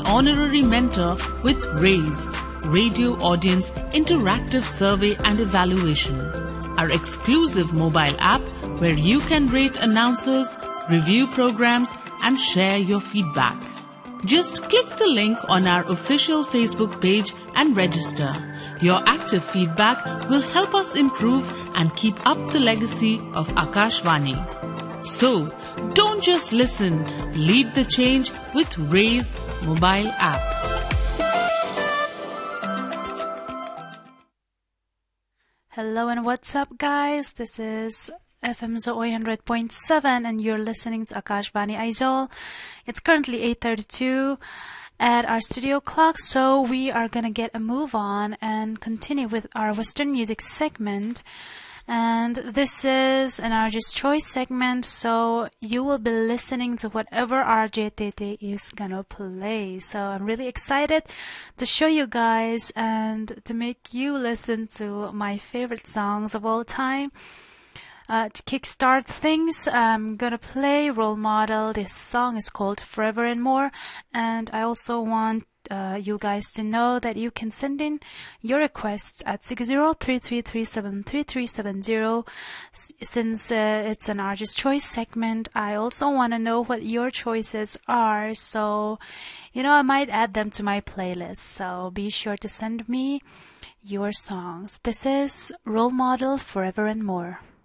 honorary mentor with RAISE, Radio Audience Interactive Survey and Evaluation, our exclusive mobile app where you can rate announcers, review programs, and share your feedback. Just click the link on our official Facebook page and register. Your active feedback will help us improve and keep up the legacy of Akashvani. So, don't just listen, lead the change with RAISE mobile app. Hello and what's up, guys? This is FM Zoe 100.7 and you're listening to Akashvani Aizawl. It's currently 8:32 at our studio clock, so we are gonna get a move on and continue with our Western music segment. And this is an RJ's Choice segment, so you will be listening to whatever RJ Tete is gonna play. So I'm really excited to show you guys and to make you listen to my favorite songs of all time. To kickstart things, I'm gonna play Role Model. This song is called Forever and More, and I also want you guys to know that you can send in your requests at 6033373370. Since it's an Artist's Choice segment, I also want to know what your choices are, so I might add them to my playlist. So be sure to send me your songs. This is Role Model, Forever and More.